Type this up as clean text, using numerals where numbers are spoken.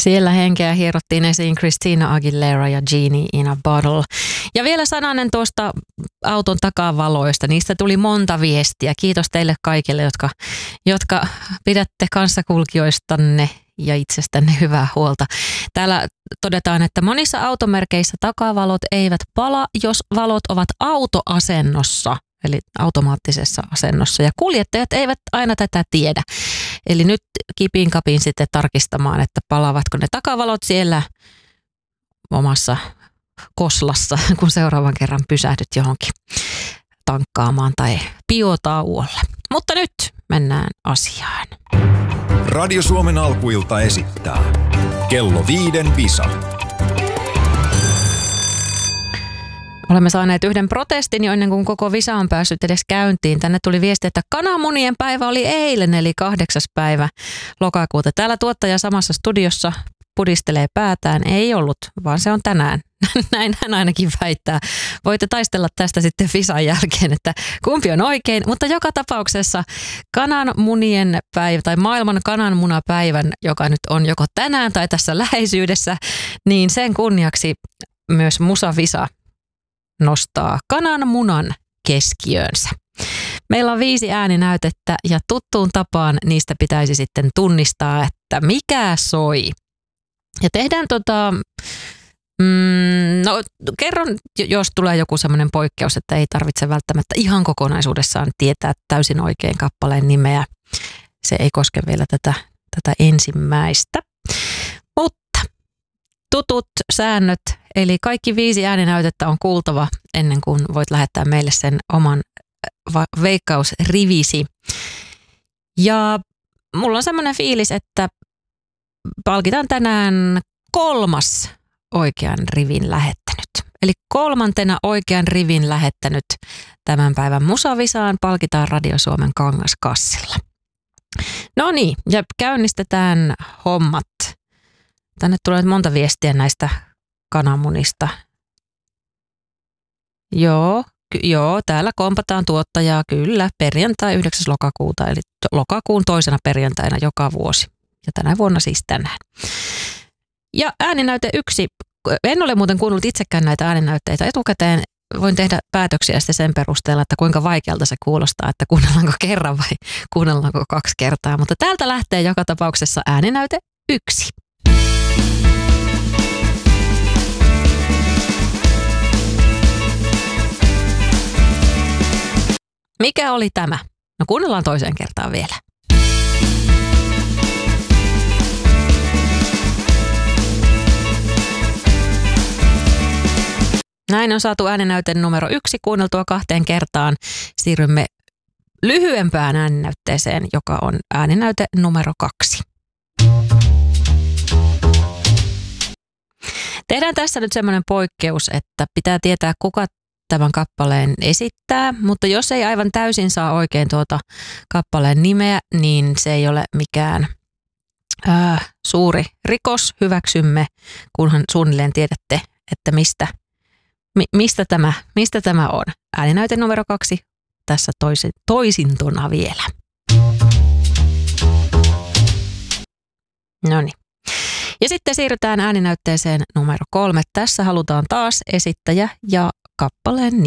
Siellä henkeä hierottiin esiin Christina Aguilera ja Genie in a Bottle. Ja vielä sananen tuosta auton takavaloista. Niistä tuli monta viestiä. Kiitos teille kaikille, jotka pidätte kanssakulkijoistanne ja itsestänne hyvää huolta. Täällä todetaan, että monissa automerkeissä takavalot eivät pala, jos valot ovat autoasennossa, eli automaattisessa asennossa. Ja kuljettajat eivät aina tätä tiedä. Eli nyt kipin kapin sitten tarkistamaan, että palavatko ne takavalot siellä omassa koslassa, kun seuraavan kerran pysähdyt johonkin tankkaamaan tai biotauolle. Mutta nyt mennään asiaan. Radio Suomen alkuilta esittää Kello 5 visa. Olemme saaneet yhden protestin jo ennen kuin koko visa on päässyt edes käyntiin. Tänne tuli viesti, että kananmunien päivä oli eilen, eli 8. päivä lokakuuta. Täällä tuottaja samassa studiossa pudistelee päätään. Ei ollut, vaan se on tänään. Näin hän ainakin väittää. Voitte taistella tästä sitten visan jälkeen, että kumpi on oikein. Mutta joka tapauksessa kananmunien päivä tai maailman kananmunapäivän, joka nyt on joko tänään tai tässä läheisyydessä, niin sen kunniaksi myös Musa Visa nostaa kananmunan keskiöönsä. Meillä on 5 ääninäytettä ja tuttuun tapaan niistä pitäisi sitten tunnistaa, että mikä soi. Ja tehdään kerron, jos tulee joku semmoinen poikkeus, että ei tarvitse välttämättä ihan kokonaisuudessaan tietää täysin oikein kappaleen nimeä. Se ei koske vielä tätä ensimmäistä. Mutta tutut säännöt, eli kaikki 5 ääninäytettä on kuultava ennen kuin voit lähettää meille sen oman veikkausrivisi. Ja mulla on semmoinen fiilis, että palkitaan tänään 3. oikean rivin lähettänyt. Eli 3. oikean rivin lähettänyt tämän päivän Musavisaan palkitaan Radio Suomen Kangaskassilla. No niin, ja käynnistetään hommat. Tänne tulee monta viestiä näistä kananmunista. Joo, täällä kompataan tuottajaa, kyllä, perjantai 9. lokakuuta, eli lokakuun 2. perjantaina joka vuosi. Ja tänä vuonna siis tänään. Ja ääninäyte 1. En ole muuten kuunnellut itsekään näitä ääninäytteitä etukäteen. Voin tehdä päätöksiä sitten sen perusteella, että kuinka vaikealta se kuulostaa, että kuunnellaanko kerran vai kuunnellaanko 2 kertaa. Mutta täältä lähtee joka tapauksessa ääninäyte 1. Mikä oli tämä? No kuunnellaan toiseen kertaan vielä. Näin on saatu ääninäyte numero 1 kuunneltua 2 kertaan. Siirrymme lyhyempään ääninäytteeseen, joka on ääninäyte numero 2. Tehdään tässä nyt semmoinen poikkeus, että pitää tietää, kuka tämän kappaleen esittää, mutta jos ei aivan täysin saa oikein tuota kappaleen nimeä, niin se ei ole mikään suuri rikos. Hyväksymme, kunhan suunnilleen tiedätte, että mistä tämä on. Ääninäyte numero 2 tässä toisintona vielä. Noniin. Ja sitten siirrytään ääninäytteeseen numero 3. Tässä halutaan taas esittäjä ja kappaleen nimi.